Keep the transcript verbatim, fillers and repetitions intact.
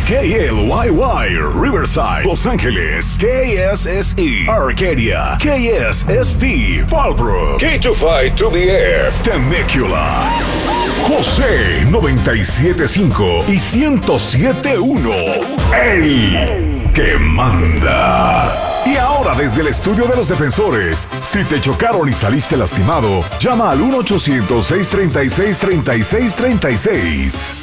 K L Y Y, Riverside, Los Ángeles, K S S E, Arcadia, K S S T, Fallbrook, K veinticinco two B F, Temecula, José noventa y siete punto cinco y ciento siete punto uno, el que manda. Y ahora desde el estudio de los defensores, si te chocaron y saliste lastimado, llama al uno ochocientos, seiscientos treinta y seis, treinta y seis treinta y seis.